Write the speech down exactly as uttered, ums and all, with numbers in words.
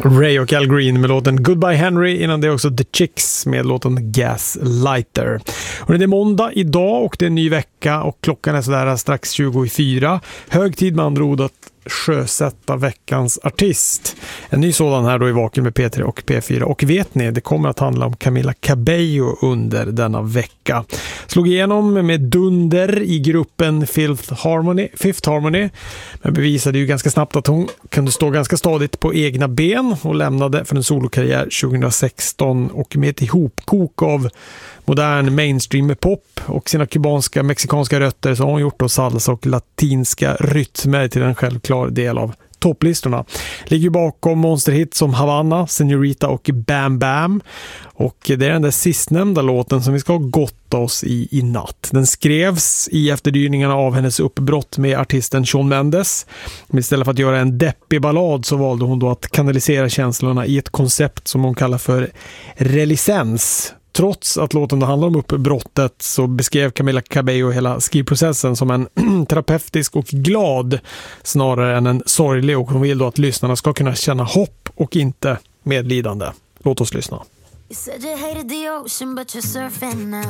Ray och Al Green med låten Goodbye Henry, innan det också The Chicks med låten Gaslighter. Och det är måndag idag och det är en ny vecka och klockan är sådär strax tjugo i fyra. Hög tid med andra ord att sjösätta veckans artist. En ny sådan här då i Vaken med P tre och P fyra. Och vet ni, det kommer att handla om Camila Cabello under denna vecka. Slog igenom med dunder i gruppen Fifth Harmony, Fifth Harmony, men bevisade ju ganska snabbt att hon kunde stå ganska stadigt på egna ben och lämnade för en solokarriär tjugohundrasexton, och med ett ihopkok av modern mainstream pop och sina kubanska, mexikanska rötter så har hon gjort då salsa och latinska rytmer till en självklar del av topplistorna. Ligger bakom monsterhits som Havana, Senorita och Bam Bam, och det är den där sistnämnda låten som vi ska gotta oss i i natt. Den skrevs i efterdyrningarna av hennes uppbrott med artisten Shawn Mendes, men istället för att göra en deppig ballad så valde hon då att kanalisera känslorna i ett koncept som hon kallar för relicens. Trots att låten handlar om uppbrottet så beskrev Camila Cabello hela skrivprocessen som en terapeutisk och glad snarare än en sorglig, och hon vill då att lyssnarna ska kunna känna hopp och inte medlidande. Låt oss lyssna. You said you hated the ocean but you're surfing now.